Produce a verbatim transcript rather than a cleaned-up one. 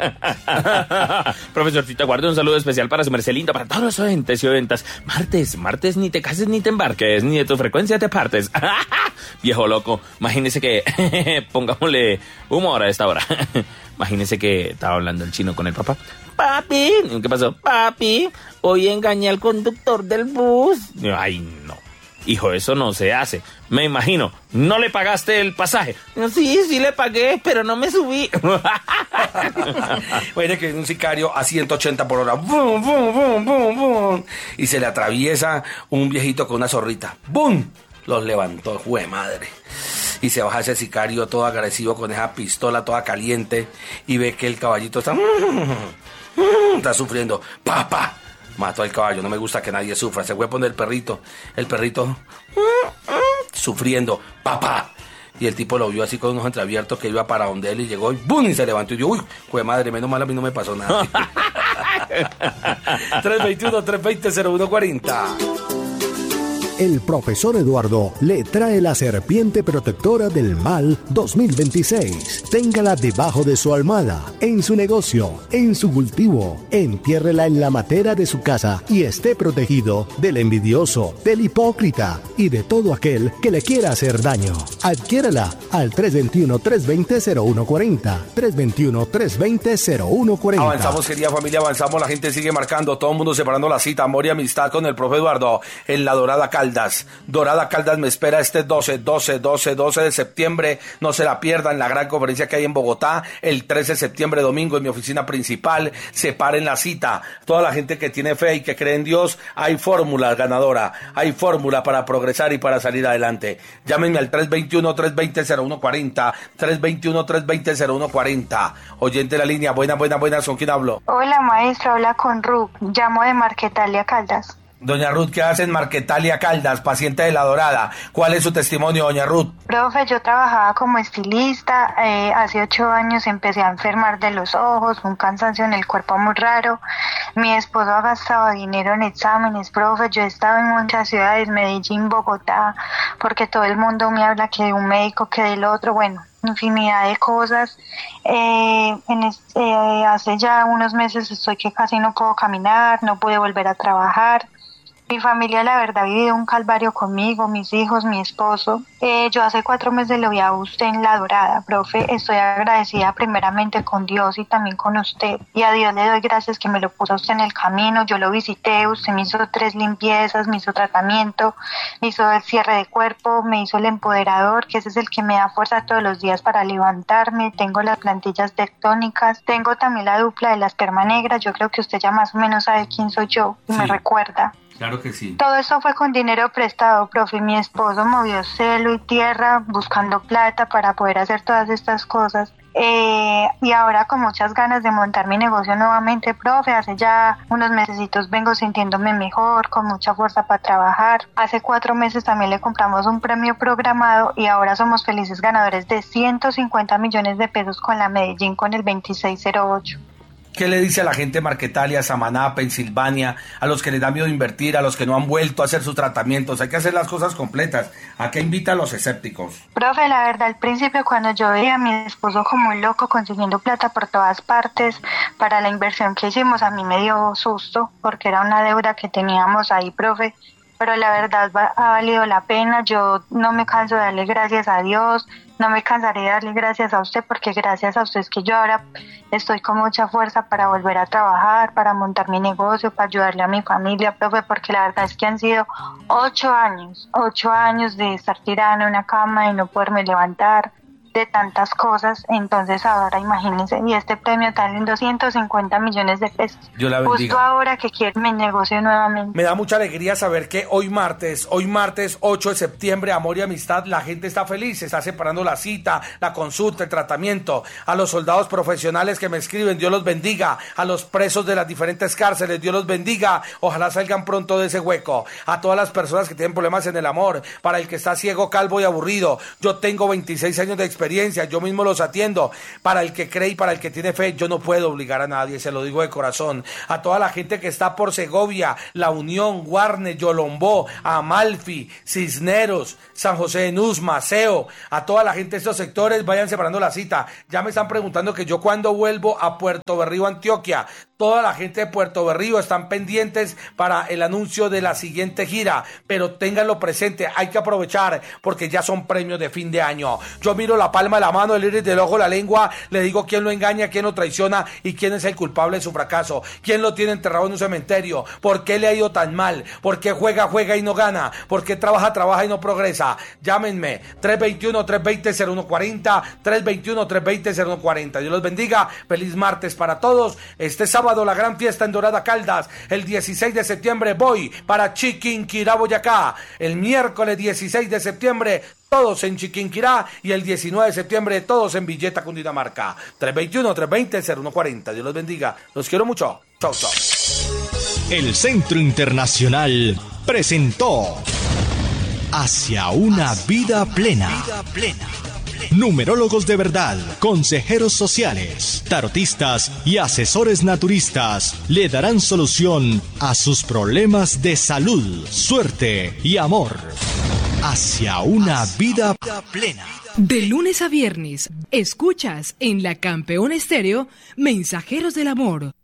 Profesorcito, guarde un saludo especial para su merced lindo, para todos los oyentes y oyentas. Martes, martes, ni te cases ni te embarques, ni de tu frecuencia te partes. Viejo loco, imagínese que, pongámosle humor a esta hora. Imagínese que estaba hablando el chino con el papá. Papi, ¿qué pasó? Papi, hoy engañé al conductor del bus. Ay, no. Hijo, eso no se hace. Me imagino, ¿no le pagaste el pasaje? Sí, sí le pagué, pero no me subí. Bueno, que un sicario a ciento ochenta por hora. ¡Bum, bum, bum, bum, bum! Y se le atraviesa un viejito con una zorrita. ¡Bum! Los levantó, jue madre. Y se baja ese sicario todo agresivo con esa pistola toda caliente y ve que el caballito está... Está sufriendo. ¡Papá! Mató al caballo, no me gusta que nadie sufra. Se fue a poner el perrito. El perrito sufriendo. ¡Papá! Y el tipo lo vio así con unos entreabiertos que iba para donde él y llegó y ¡bum! Y se levantó y yo, uy, jue madre, menos mal a mí no me pasó nada. tres veintiuno, tres veinte, cero uno cuarenta. El profesor Eduardo le trae la serpiente protectora del mal dos mil veintiséis. Téngala debajo de su almohada, en su negocio, en su cultivo. Entiérrela en la matera de su casa y esté protegido del envidioso, del hipócrita y de todo aquel que le quiera hacer daño. Adquiérala al tres veintiuno, tres veinte, cero uno cuarenta. tres veintiuno, tres veinte, cero uno cuarenta. Avanzamos, querida familia, avanzamos. La gente sigue marcando. Todo el mundo separando la cita. Amor y amistad con el profe Eduardo en la Dorada Caldas. Dorada Caldas me espera este doce, doce, doce, doce de septiembre. No se la pierdan, la gran conferencia que hay en Bogotá. El trece de septiembre, domingo, en mi oficina principal. Separen la cita. Toda la gente que tiene fe y que cree en Dios, hay fórmula ganadora. Hay fórmula para progresar y para salir adelante. Llámenme al tres veintiuno, tres veinte, cero uno cuarenta. tres veintiuno, tres veinte, cero uno cuarenta. Oyente de la línea, buenas, buenas, buenas. ¿Con quién hablo? Hola, maestro, habla con Ruth. Llamo de Marquetalia Caldas. Doña Ruth, ¿qué hace en Marquetalia Caldas, paciente de la Dorada? ¿Cuál es su testimonio, doña Ruth? Profe, yo trabajaba como estilista, eh, hace ocho años empecé a enfermar de los ojos, un cansancio en el cuerpo muy raro. Mi esposo ha gastado dinero en exámenes, profe, yo he estado en muchas ciudades, Medellín, Bogotá, porque todo el mundo me habla que de un médico, que del otro, bueno, infinidad de cosas. Eh, en es, eh, hace ya unos meses estoy que casi no puedo caminar, no pude volver a trabajar. Mi familia, la verdad, ha vivido un calvario conmigo, mis hijos, mi esposo. Eh, yo hace cuatro meses lo vi a usted en La Dorada, profe. Estoy agradecida primeramente con Dios y también con usted. Y a Dios le doy gracias que me lo puso usted en el camino. Yo lo visité, usted me hizo tres limpiezas, me hizo tratamiento, me hizo el cierre de cuerpo, me hizo el empoderador, que ese es el que me da fuerza todos los días para levantarme. Tengo las plantillas tectónicas, tengo también la dupla de la esperma negra. Yo creo que usted ya más o menos sabe quién soy yo y sí, me recuerda. Claro que sí. Todo eso fue con dinero prestado, profe. Mi esposo movió cielo y tierra buscando plata para poder hacer todas estas cosas. Eh, y ahora con muchas ganas de montar mi negocio nuevamente, profe. Hace ya unos mesecitos vengo sintiéndome mejor, con mucha fuerza para trabajar. Hace cuatro meses también le compramos un premio programado y ahora somos felices ganadores de ciento cincuenta millones de pesos con la Medellín con el veintiséis cero ocho. ¿Qué le dice a la gente de Marquetalia, Samaná, Pensilvania, a los que les da miedo invertir, a los que no han vuelto a hacer sus tratamientos? Hay que hacer las cosas completas. ¿A qué invita a los escépticos? Profe, la verdad, al principio cuando yo veía a mi esposo como un loco consiguiendo plata por todas partes para la inversión que hicimos, a mí me dio susto porque era una deuda que teníamos ahí, profe. Pero la verdad ha valido la pena. Yo no me canso de darle gracias a Dios, no me cansaré de darle gracias a usted, porque gracias a usted es que yo ahora estoy con mucha fuerza para volver a trabajar, para montar mi negocio, para ayudarle a mi familia, profe, porque la verdad es que han sido ocho años, ocho años de estar tirada en una cama y no poderme levantar, de tantas cosas. Entonces ahora imagínense, y este premio tan lindo, doscientos cincuenta millones de pesos. Yo la bendiga. Justo ahora que quiero mi negocio nuevamente. Me da mucha alegría saber que hoy martes, hoy martes ocho de septiembre, amor y amistad, la gente está feliz, se está separando la cita, la consulta, el tratamiento. A los soldados profesionales que me escriben, Dios los bendiga. A los presos de las diferentes cárceles, Dios los bendiga. Ojalá salgan pronto de ese hueco. A todas las personas que tienen problemas en el amor, para el que está ciego, calvo y aburrido. Yo tengo veintiséis años de experiencia experiencia, yo mismo los atiendo. Para el que cree y para el que tiene fe, yo no puedo obligar a nadie, se lo digo de corazón. A toda la gente que está por Segovia, La Unión, Guarne, Yolombó, Amalfi, Cisneros, San José de Nuz, Maceo, a toda la gente de estos sectores, vayan separando la cita. Ya me están preguntando que yo cuándo vuelvo a Puerto Berrío, Antioquia. Toda la gente de Puerto Berrío están pendientes para el anuncio de la siguiente gira, pero ténganlo presente, hay que aprovechar porque ya son premios de fin de año. Yo miro la palma de la mano, el iris del ojo, la lengua, le digo quién lo engaña, quién lo traiciona y quién es el culpable de su fracaso, quién lo tiene enterrado en un cementerio, por qué le ha ido tan mal, por qué juega, juega y no gana, por qué trabaja, trabaja y no progresa. Llámenme, tres dos uno, tres dos cero, cero uno cuatro cero, tres dos uno, tres dos cero, cero uno cuatro cero. Dios los bendiga, feliz martes para todos. Este sábado la gran fiesta en Dorada Caldas, el dieciséis de septiembre voy para Chiquinquirá, Boyacá, el miércoles dieciséis de septiembre todos en Chiquinquirá y el diecinueve de septiembre todos en Villeta, Cundinamarca. tres dos uno, tres dos cero, cero uno cuatro cero. Dios los bendiga, los quiero mucho. Chau, chau. El Centro Internacional presentó Hacia una vida plena. Vida plena. Numerólogos de verdad, consejeros sociales, tarotistas y asesores naturistas le darán solución a sus problemas de salud, suerte y amor. Hacia una vida plena. De lunes a viernes, escuchas en La Campeón Estéreo Mensajeros del Amor